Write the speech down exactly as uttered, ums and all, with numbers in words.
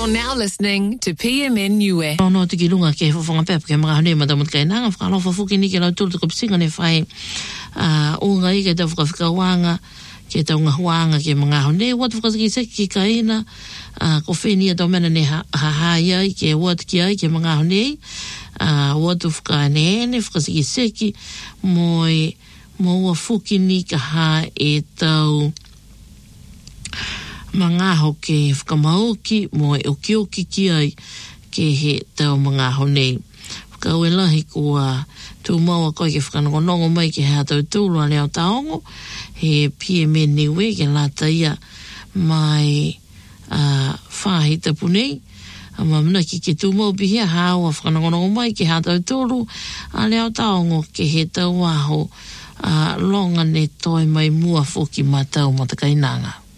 now listening to P M N U E. No te kilunga ke fofanga pep ke mga hone mata mut kai nanga fra lo fofu kini ke la tu ko psinga ne fai a unga i ke ta fuka fika wanga ke ta unga wanga ke mga hone wat fuka ki se ki kaina a ko feni to mena ne ha ha ya ke wat ki ai ke mga hone a wat fuka ne ne fuka ki se ki moi mo wa fuki ni ka ha e tau mga hoke whakamauki mo e oki oki ki ai ke he tau mga honei. Whakauelahi kua tū maua koe ke whakanongonongo mai ke hea tau tūrua leo taongo he P M N niwe ke lata ia mai uh, whahi tapunei. Ma muna ki ke tū mau pihia hawa whakanongonongo mai ke hea tau tūru a leo taongo ke he tau aho uh, longa ne toi mai mua foki matau matakainanga.